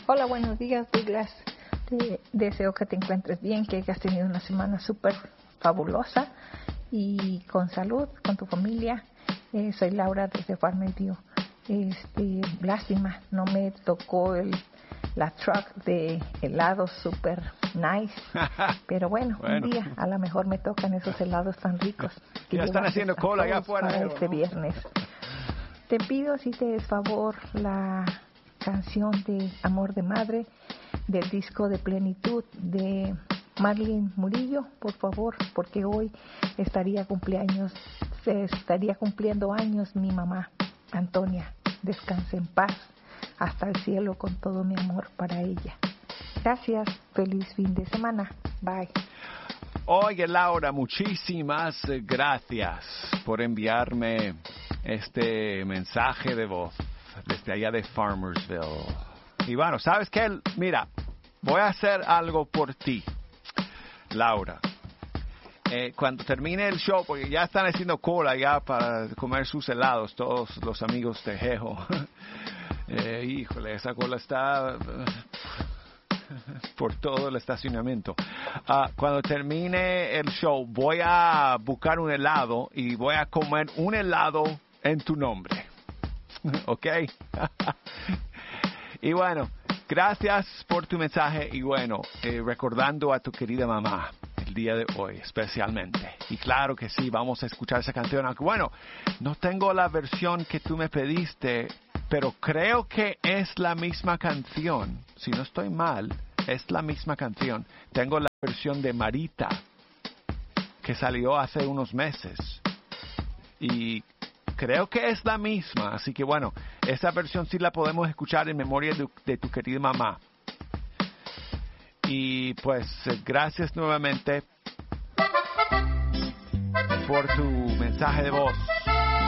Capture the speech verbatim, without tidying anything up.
Hola, buenos días, Douglas. Te deseo que te encuentres bien, que hayas tenido una semana súper fabulosa y con salud, con tu familia. Eh, soy Laura desde Farmview. Este, lástima, no me tocó el, la truck de helados súper nice. Pero bueno, bueno, un día a lo mejor me tocan esos helados tan ricos. Que ya están haciendo cola allá afuera. Para ¿no? este viernes. Te pido si te des favor la canción de Amor de Madre del disco de Plenitud de Marlene Murillo, por favor, porque hoy estaría cumpleaños, se estaría cumpliendo años mi mamá, Antonia. Descanse en paz, hasta el cielo con todo mi amor para ella. Gracias, feliz fin de semana. Bye. Oye, Laura, muchísimas gracias por enviarme este mensaje de voz desde allá de Farmersville. Y bueno, ¿sabes qué? Mira, voy a hacer algo por ti, Laura. Eh, cuando termine el show, porque ya están haciendo cola ya para comer sus helados, todos los amigos de Jejo. eh, híjole, esa cola está por todo el estacionamiento. Uh, cuando termine el show, voy a buscar un helado y voy a comer un helado en tu nombre. ¿Ok? Y bueno, gracias por tu mensaje y bueno, eh, recordando a tu querida mamá el día de hoy especialmente. Y claro que sí, vamos a escuchar esa canción. Aunque bueno, no tengo la versión que tú me pediste, pero creo que es la misma canción. Si no estoy mal, es la misma canción. Tengo la versión de Marita, que salió hace unos meses. Y creo que es la misma, así que bueno, esa versión sí la podemos escuchar en memoria de, de tu querida mamá. Y pues gracias nuevamente por tu mensaje de voz.